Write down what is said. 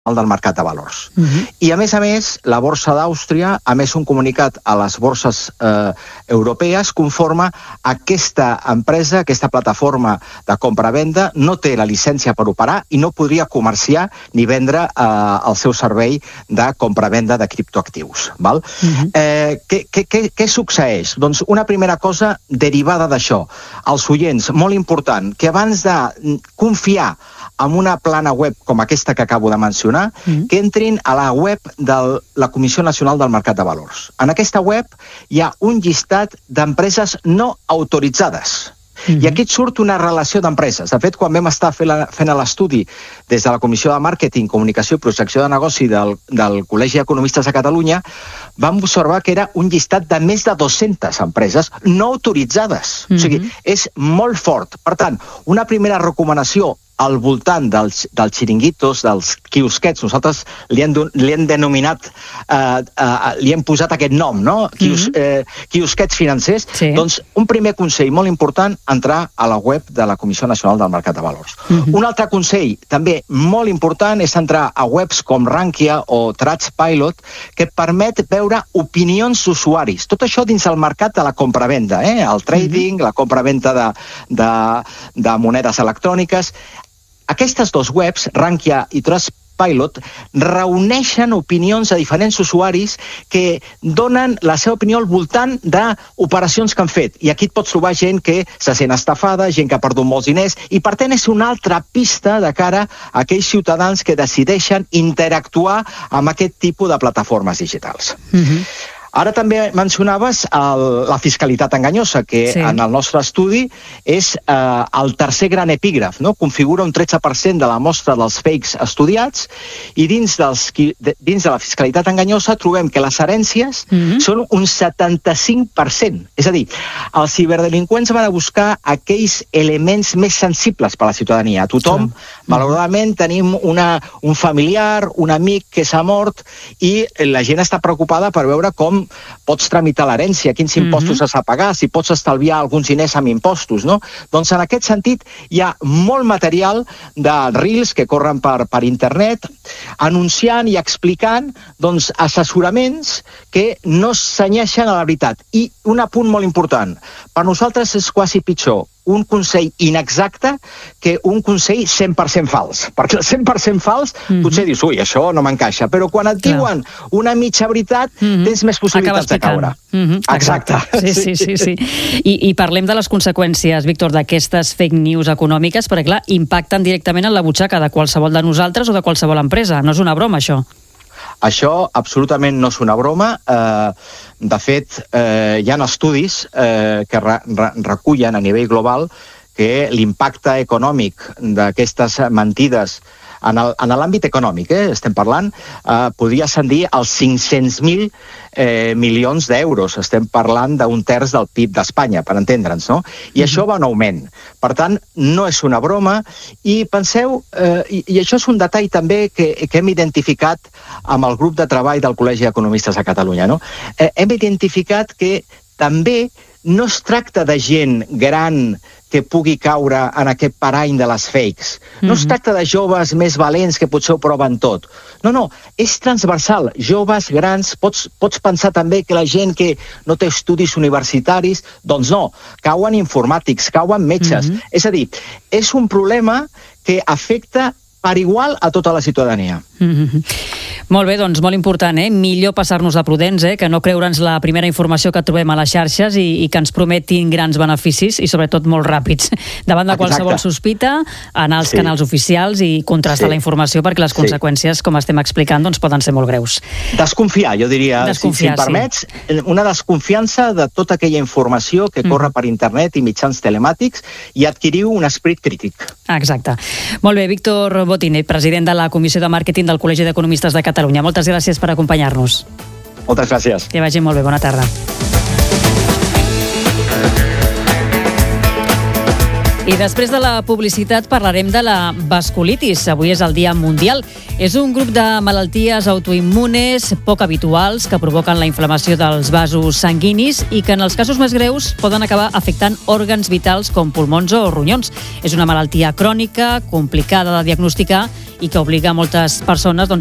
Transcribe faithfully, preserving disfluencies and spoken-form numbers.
del Mercat de Valors. Uh-huh. I, a més a més, la Borsa d'Àustria ha emès un comunicat a les borses eh, europees conforme aquesta empresa, aquesta plataforma de compra-venda, no té la llicència per operar i no podria comerciar ni vendre eh, el seu servei de compra-venda de criptoactius. Val? Uh-huh. eh, què, què, què, què succeeix? Doncs una primera cosa derivada d'això. Els oients, molt important, que abans de confiar amb una plana web com aquesta que acabo de mencionar, mm. que entrin a la web de la Comissió Nacional del Mercat de Valors. En aquesta web hi ha un llistat d'empreses no autoritzades. Mm-hmm. I aquí et surt una relació d'empreses. De fet, quan vam estar fent l'estudi des de la Comissió de Màrqueting, Comunicació i Projecció de Negoci del, del Col·legi d'Economistes de Catalunya, vam observar que era un llistat de més de dues-centes empreses no autoritzades. Mm-hmm. O sigui, és molt fort. Per tant, una primera recomanació al voltant dels, dels xiringuitos, dels quiosquets, nosaltres li hem, li hem denominat, eh, eh, li hem posat aquest nom, no? Quios, eh, quiosquets financers. Sí. Doncs un primer consell molt important, entrar a la web de la Comissió Nacional del Mercat de Valors. Uh-huh. Un altre consell, també molt important, és entrar a webs com Rankia o Trustpilot, que permet veure opinions d'usuaris. Tot això dins el mercat de la compra-venda, eh? El trading, uh-huh. la compra-venda de, de, de monedes electròniques. Aquestes dos webs, Rankia i Trustpilot, reuneixen opinions de diferents usuaris que donen la seva opinió al voltant d'operacions que han fet. I aquí et pots trobar gent que se sent estafada, gent que ha perdut molts diners, i per tant és una altra pista de cara a aquells ciutadans que decideixen interactuar amb aquest tipus de plataformes digitals. Uh-huh. Ara també mencionaves el, la fiscalitat enganyosa, que sí. en el nostre estudi és eh, el tercer gran epígraf, no? Configura un tretze per cent de la mostra dels fakes estudiats, i dins, dels, de, dins de la fiscalitat enganyosa trobem que les herències mm-hmm. són un setanta-cinc per cent. És a dir, els ciberdelinqüents van a buscar aquells elements més sensibles per a la ciutadania. A tothom, sí. malauradament, tenim una, un familiar, un amic que s'ha mort, i la gent està preocupada per veure com pots tramitar l'herència, quins impostos mm-hmm. has de pagar, si pots estalviar alguns diners amb impostos, no? Doncs en aquest sentit hi ha molt material de reels que corren per, per internet anunciant i explicant doncs, assessoraments que no s'anyeixen a la veritat. I un apunt molt important, per nosaltres és quasi pitjor un consell inexacte que un consell cent per cent fals. Perquè el cent per cent fals mm-hmm. potser dius, ui, això no m'encaixa, però quan et diuen Clar. una mitja veritat mm-hmm. tens més possibilitats de caure. Mm-hmm. Exacte. Sí, sí, sí. sí. I, I parlem de les conseqüències, Víctor, d'aquestes fake news econòmiques, perquè, clar, impacten directament en la butxaca de qualsevol de nosaltres o de qualsevol empresa. No és una broma, això. Això absolutament no és una broma. Eh, de fet, eh, hi ha estudis eh, que re, re, recullen a nivell global que l'impacte econòmic d'aquestes mentides en l'àmbit econòmic, eh, estem parlant, eh, podria ascendir als cinc-cents mil eh, milions d'euros. Estem parlant d'un terç del P I B d'Espanya, per entendre'ns, no? I mm-hmm. això va en augment. Per tant, no és una broma. I penseu, eh, i, i això és un detall també que, que hem identificat amb el grup de treball del Col·legi d'Economistes de Catalunya, no? Eh, hem identificat que també no es tracta de gent gran que pugui caure en aquest parany de les fakes. No mm-hmm. es tracta de joves més valents que potser ho proven tot. No, no, és transversal. Joves, grans, pots, pots pensar també que la gent que no té estudis universitaris, doncs no, cauen informàtics, cauen metges. Mm-hmm. És a dir, és un problema que afecta per igual a tota la ciutadania. Mm-hmm. Molt bé, doncs molt important, eh? Millor passar-nos de prudents, eh? Que no creure'ns la primera informació que trobem a les xarxes i, i que ens prometin grans beneficis i sobretot molt ràpids. Davant de qualsevol Exacte. sospita, anar als sí. canals oficials i contrastar sí. la informació perquè les conseqüències, sí. com estem explicant, doncs poden ser molt greus. Desconfiar, jo diria, desconfiar, si, si em permets, sí. una desconfiança de tota aquella informació que mm. corre per internet i mitjans telemàtics i adquiriu un esperit crític. Exacte. Molt bé, Víctor Botiner, president de la Comissió de Màrqueting del Col·legi d'Economistes de Catalunya. Moltes gràcies per acompanyar-nos. Moltes gràcies. Que vagi molt bé. Bona tarda. I després de la publicitat parlarem de la vasculitis. Avui és el Dia Mundial. És un grup de malalties autoimmunes poc habituals que provoquen la inflamació dels vasos sanguinis i que en els casos més greus poden acabar afectant òrgans vitals com pulmons o ronyons. És una malaltia crònica, complicada de diagnosticar i que obliga a moltes persones doncs,